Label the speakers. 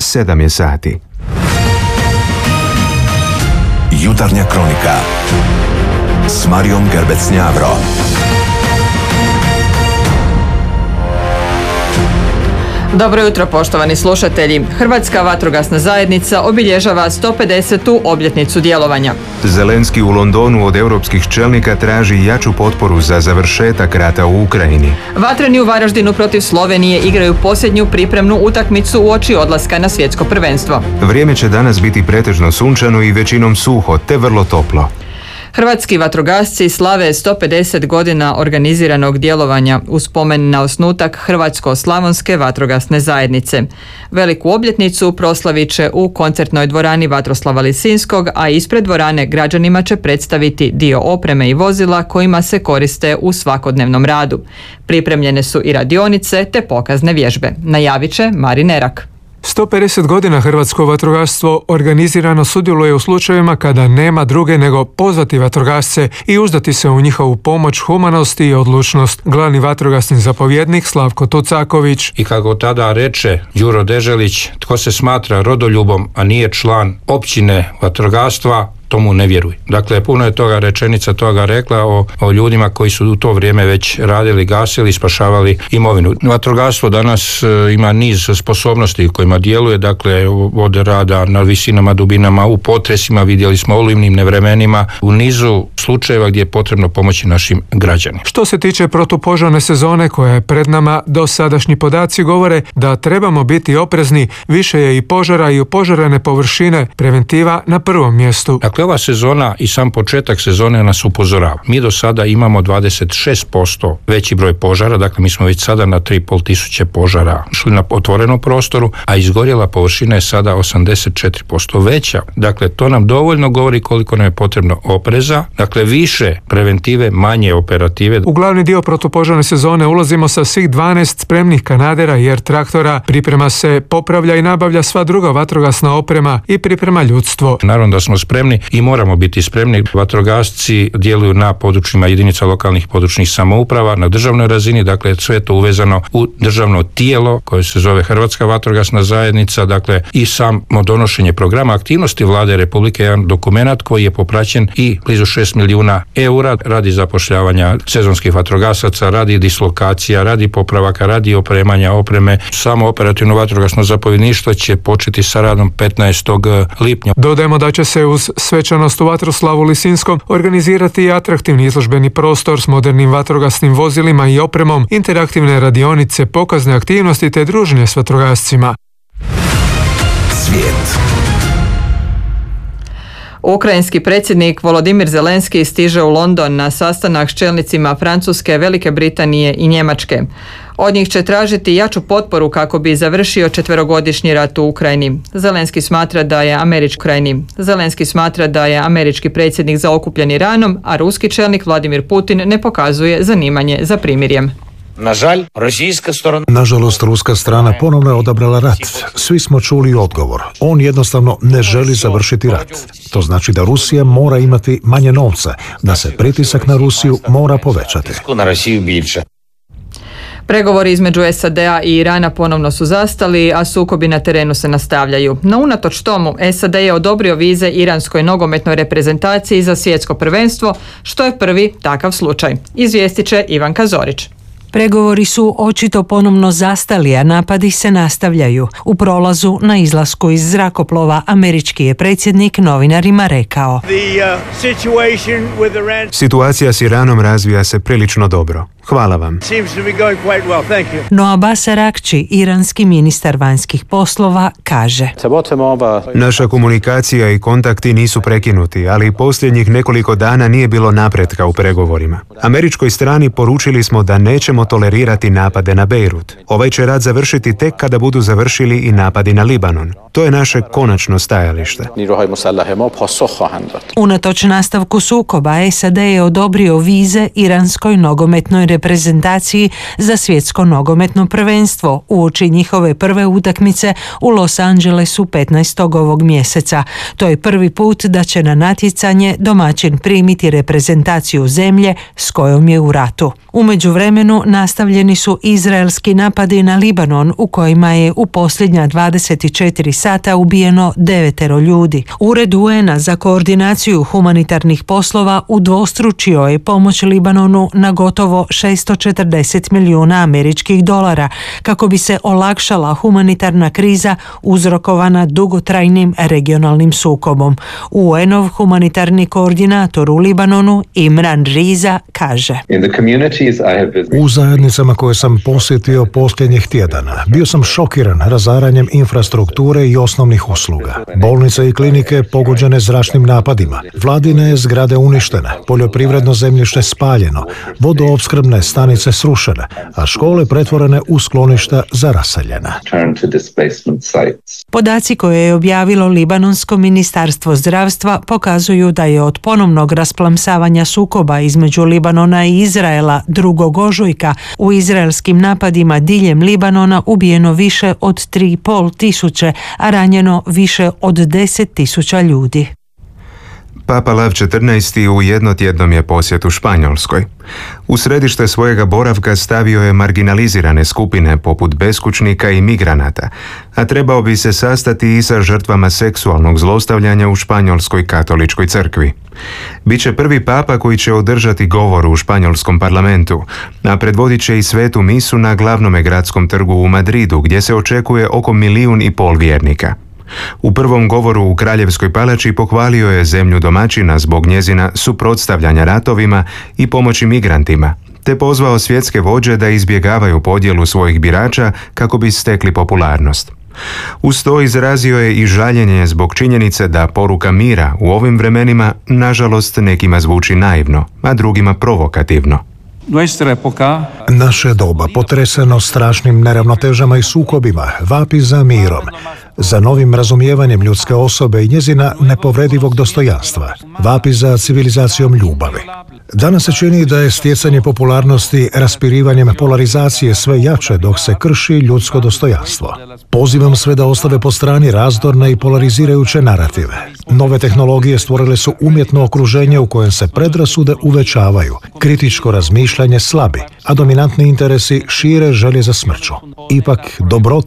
Speaker 1: 7 je sati.
Speaker 2: Jutarnja kronika s Marijom Gerbec-Njavro.
Speaker 3: Dobro jutro, poštovani slušatelji. Hrvatska vatrogasna zajednica obilježava 150. obljetnicu djelovanja.
Speaker 1: Zelenski u Londonu od europskih čelnika traži jaču potporu za završetak rata u Ukrajini.
Speaker 3: Vatreni u Varaždinu protiv Slovenije igraju posljednju pripremnu utakmicu uoči odlaska na svjetsko prvenstvo.
Speaker 1: Vrijeme će danas biti pretežno sunčano i većinom suho te vrlo toplo.
Speaker 3: Hrvatski vatrogasci slave 150 godina organiziranog djelovanja u spomen na osnutak Hrvatsko-slavonske vatrogasne zajednice. Veliku obljetnicu proslavit će u koncertnoj dvorani Vatroslava Lisinskog, a ispred dvorane građanima će predstaviti dio opreme i vozila kojima se koriste u svakodnevnom radu. Pripremljene su i radionice te pokazne vježbe. Najavit će Marin Erak.
Speaker 4: 150 godina hrvatsko vatrogastvo organizirano sudjeluje u slučajevima kada nema druge nego pozvati vatrogasce i uzdati se u njihovu pomoć, humanost i odlučnost. Glavni vatrogasni zapovjednik Slavko Tucaković.
Speaker 5: I kako tada reče Đuro Deželić, tko se smatra rodoljubom, a nije član općine vatrogastva, tomu ne vjeruj. Dakle, puno je toga rečenica toga rekla o ljudima koji su u to vrijeme već radili, gasili, spašavali imovinu. Vatrogastvo danas ima niz sposobnosti kojima djeluje, dakle, od rada na visinama, dubinama, u potresima, vidjeli smo olujnim nevremenima, u nizu slučajeva gdje je potrebno pomoći našim građanima.
Speaker 4: Što se tiče protupožarne sezone koja je pred nama, dosadašnji podaci govore da trebamo biti oprezni, više je i požara i opožarene površine, preventiva na prvom mjestu.
Speaker 5: Dakle, ova sezona i sam početak sezone nas upozorava. Mi do sada imamo 26% veći broj požara, dakle mi smo već sada na 3.500 požara šli na otvorenom prostoru, a izgorjela površina je sada 84% veća. Dakle, to nam dovoljno govori koliko nam je potrebno opreza, dakle više preventive, manje operative.
Speaker 4: U glavni dio protupožarne sezone ulazimo sa svih 12 spremnih kanadera i air traktora, priprema se, popravlja i nabavlja sva druga vatrogasna oprema i priprema ljudstvo.
Speaker 5: Naravno da smo spremni i moramo biti spremni. Vatrogasci djeluju na područjima jedinica lokalnih područnih samouprava, na državnoj razini, dakle sve je to uvezano u državno tijelo koje se zove Hrvatska vatrogasna zajednica, dakle i samo donošenje programa aktivnosti Vlade Republike, jedan dokumenat koji je popraćen i blizu 6 milijuna eura radi zapošljavanja sezonskih vatrogasaca, radi dislokacija, radi popravaka, radi opremanja opreme. Samo operativno vatrogasno zapovjedništvo će početi sa radom 15. lipnja.
Speaker 4: Dodajemo da će se uz svečanost u Vatroslavu Lisinskom organizirati i atraktivni izložbeni prostor s modernim vatrogasnim vozilima i opremom, interaktivne radionice, pokazne aktivnosti te druženje s vatrogascima.
Speaker 2: Svijet.
Speaker 3: Ukrajinski predsjednik Volodimir Zelenski stiže u London na sastanak s čelnicima Francuske, Velike Britanije i Njemačke. Od njih će tražiti jaču potporu kako bi završio 4-godišnji rat u Ukrajini. Zelenski smatra da je američki predsjednik zaokupljen Iranom, a ruski čelnik Vladimir Putin ne pokazuje zanimanje za primirjem.
Speaker 6: Nažalost, ruska strana ponovno je odabrala rat. Svi smo čuli odgovor. On jednostavno ne želi završiti rat. To znači da Rusija mora imati manje novca, da se pritisak na Rusiju mora povećati.
Speaker 3: Pregovori između SAD-a i Irana ponovno su zastali, a sukobi na terenu se nastavljaju. No unatoč tomu, SAD je odobrio vize iranskoj nogometnoj reprezentaciji za svjetsko prvenstvo, što je prvi takav slučaj. Izvijestit će Ivanka Zorić.
Speaker 7: Pregovori su očito ponovno zastali, a napadi se nastavljaju. U prolazu na izlasku iz zrakoplova američki je predsjednik novinarima rekao:
Speaker 1: Situacija s Iranom razvija se prilično dobro. Hvala vam.
Speaker 7: No Abbas Araghchi, iranski ministar vanjskih poslova, kaže:
Speaker 1: Naša komunikacija i kontakti nisu prekinuti, ali posljednjih nekoliko dana nije bilo napretka u pregovorima. Američkoj strani poručili smo da nećemo tolerirati napade na Bejrut. Ovaj će rat završiti tek kada budu završili i napadi na Libanon. To je naše konačno stajalište.
Speaker 7: Unatoč nastavku sukoba, SAD je odobrio vize iranskoj nogometnoj reprezentaciji za svjetsko nogometno prvenstvo uoči njihove prve utakmice u Los Angelesu 15. ovog mjeseca. To je prvi put da će na natjecanje domaćin primiti reprezentaciju zemlje s kojom je u ratu. U međuvremenu nastavljeni su izraelski napadi na Libanon u kojima je u posljednja 24 sata ubijeno 9 ljudi. Ured UN-a za koordinaciju humanitarnih poslova udvostručio je pomoć Libanonu na gotovo 640 milijuna američkih dolara kako bi se olakšala humanitarna kriza uzrokovana dugotrajnim regionalnim sukobom. UN-ov humanitarni koordinator u Libanonu Imran Riza kaže:
Speaker 6: U zajednicama koje sam posjetio posljednjih tjedana bio sam šokiran razaranjem infrastrukture i osnovnih usluga. Bolnice i klinike pogođene zračnim napadima, vladine zgrade uništene, poljoprivredno zemljište spaljeno, vodoopskrbne stanice srušene, a škole pretvorene u skloništa za raseljena.
Speaker 7: Podaci koje je objavilo Libanonsko ministarstvo zdravstva pokazuju da je od ponovnog rasplamsavanja sukoba između Libanona i Izraela 2. ožujka u izraelskim napadima diljem Libanona ubijeno više od 3,5 tisuće, a ranjeno više od 10.000 ljudi.
Speaker 1: Papa Lav XIV. U jednotjednom je posjetu Španjolskoj. U središte svojega boravka stavio je marginalizirane skupine poput beskućnika i migranata, a trebao bi se sastati i sa žrtvama seksualnog zlostavljanja u Španjolskoj katoličkoj crkvi. Biće prvi papa koji će održati govor u španjolskom parlamentu, a predvodit će i svetu misu na glavnome gradskom trgu u Madridu, gdje se očekuje oko 1,5 milijuna vjernika. U prvom govoru u Kraljevskoj palači pohvalio je zemlju domaćina zbog njezina suprotstavljanja ratovima i pomoći migrantima, te pozvao svjetske vođe da izbjegavaju podjelu svojih birača kako bi stekli popularnost. Uz to izrazio je i žaljenje zbog činjenice da poruka mira u ovim vremenima nažalost nekima zvuči naivno, a drugima provokativno.
Speaker 6: Naše doba, potreseno strašnim neravnotežama i sukobima, vapi za mirom, za novim razumijevanjem ljudske osobe i njezina nepovredivog dostojanstva, vapi za civilizacijom ljubavi. Danas se čini da je stjecanje popularnosti raspirivanjem polarizacije sve jače dok se krši ljudsko dostojanstvo. Pozivam sve da ostave po strani razdorne i polarizirajuće narative. Nove tehnologije stvorile su umjetno okruženje u kojem se predrasude uvećavaju, kritičko razmišljanje slabi, a dominantni interesi šire želje za smrću. Ipak, dobrota